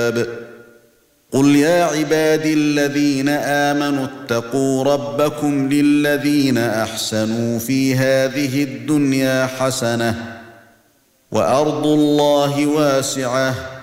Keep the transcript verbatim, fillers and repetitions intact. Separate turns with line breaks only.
الكتاب قل يا عبادي الذين آمنوا اتقوا ربكم للذين أحسنوا في هذه الدنيا حسنة وأرض الله واسعة